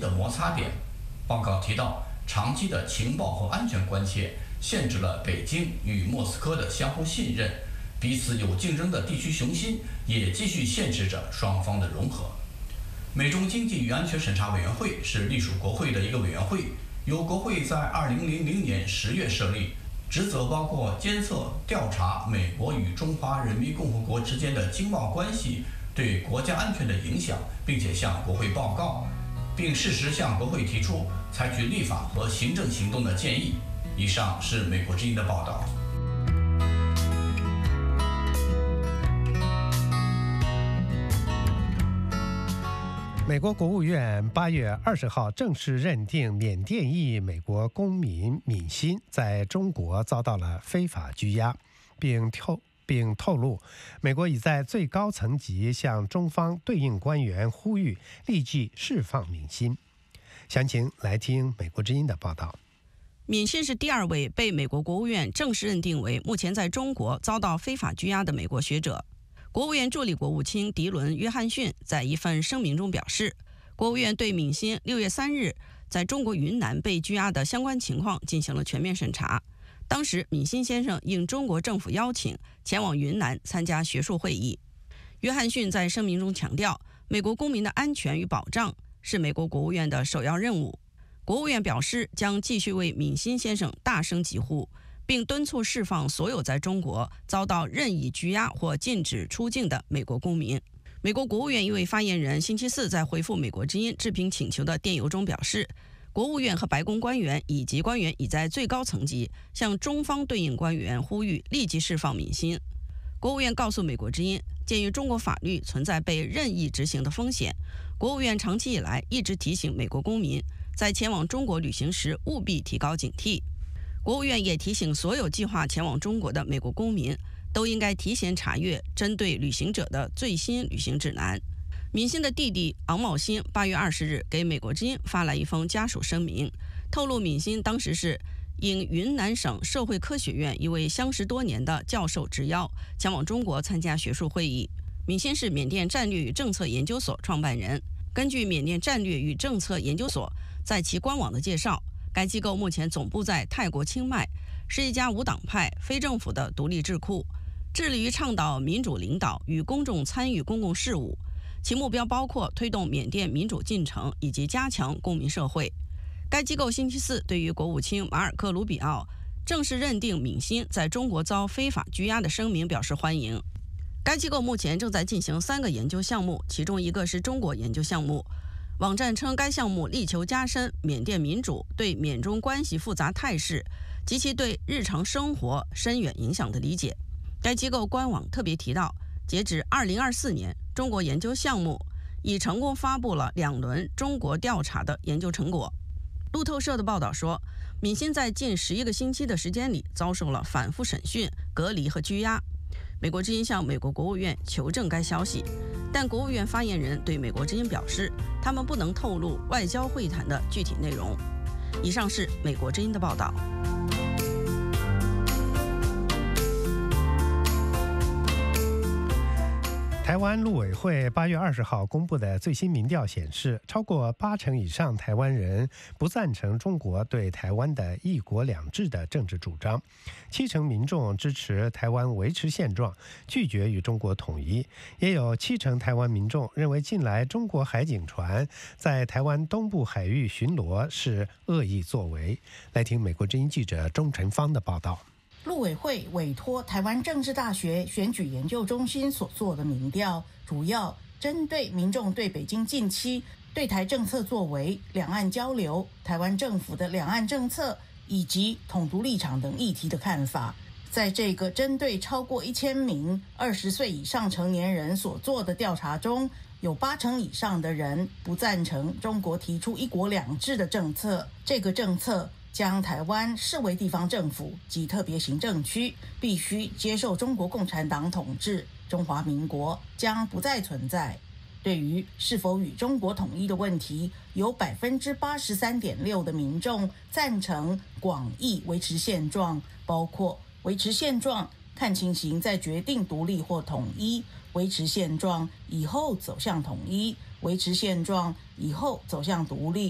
的摩擦点。报告提到，长期的情报和安全关切限制了北京与莫斯科的相互信任，彼此有竞争的地区雄心也继续限制着双方的融合。美中经济与安全审查委员会是隶属国会的一个委员会，由国会在2000年10月设立，职责包括监测、调查美国与中华人民共和国之间的经贸关系对国家安全的影响，并且向国会报告，并适时向国会提出采取立法和行政行动的建议。以上是美国之音的报道。 美国国务院8月20号正式认定缅甸裔美国公民敏欣在中国遭到了非法拘押，并透露，美国已在最高层级向中方对应官员呼吁立即释放敏欣。详情来听美国之音的报道。 敏欣是第2位被美国国务院正式认定为目前在中国遭到非法拘押的美国学者。国务院助理国务卿迪伦·约翰逊在一份声明中表示，国务院对敏欣6月3日在中国云南被拘押的相关情况进行了全面审查。当时，敏欣先生应中国政府邀请前往云南参加学术会议。约翰逊在声明中强调，美国公民的安全与保障是美国国务院的首要任务。国务院表示，将继续为敏欣先生大声疾呼，并敦促释放所有在中国遭到任意拘押或禁止出境的美国公民。美国国务院一位发言人星期四在回复美国之音置评请求的电邮中表示，国务院和白宫官员以及官员已在最高层级向中方对应官员呼吁立即释放敏欣。国务院告诉美国之音，鉴于中国法律存在被任意执行的风险，国务院长期以来一直提醒美国公民在前往中国旅行时务必提高警惕。国务院也提醒所有计划前往中国的美国公民都应该提前查阅针对旅行者的最新旅行指南。敏欣的弟弟昂茂新8月20日给美国之音发来一封家属声明，透露敏欣当时是应云南省社会科学院一位相识多年的教授之邀，前往中国参加学术会议。敏欣是缅甸战略与政策研究所创办人。根据缅甸战略与政策研究所在其官网的介绍，该机构目前总部在泰国清迈，是一家无党派、非政府的独立智库，致力于倡导民主领导与公众参与公共事务。其目标包括推动缅甸民主进程以及加强公民社会。该机构星期四对于国务卿马尔科·卢比奥正式认定敏欣在中国遭非法拘押的声明表示欢迎。该机构目前正在进行3个研究项目，其中一个是中国研究项目。网站称，该项目力求加深缅甸民主对缅中关系复杂态势及其对日常生活深远影响的理解。该机构官网特别提到，截止2024年，中国研究项目已成功发布了2轮中国调查的研究成果。路透社的报道说，敏欣在近11个星期的时间里遭受了反复审讯、隔离和拘押。美国之音向美国国务院求证该消息，但国务院发言人对美国之音表示，他们不能透露外交会谈的具体内容。以上是美国之音的报道。 台湾陆委会8月20号公布的最新民调显示，超过80%以上台湾人不赞成中国对台湾的一国两制的政治主张，70%民众支持台湾维持现状，拒绝与中国统一，也有70%台湾民众认为近来中国海警船在台湾东部海域巡逻是恶意作为。来听美国之音记者钟晨芳的报道。 陆委会委托台湾政治大学选举研究中心所做的民调，主要针对民众对北京近期对台政策作为、两岸交流、台湾政府的两岸政策以及统独立场等议题的看法。在这个针对超过1000名20岁以上成年人所做的调查中，有80%以上的人不赞成中国提出一国两制的政策。这个政策将台湾视为地方政府及特别行政区，必须接受中国共产党统治，中华民国将不再存在。对于是否与中国统一的问题，有83.6%的民众赞成广义维持现状，包括维持现状，看情形再决定独立或统一；维持现状以后走向统一；维持现状以后走向独立。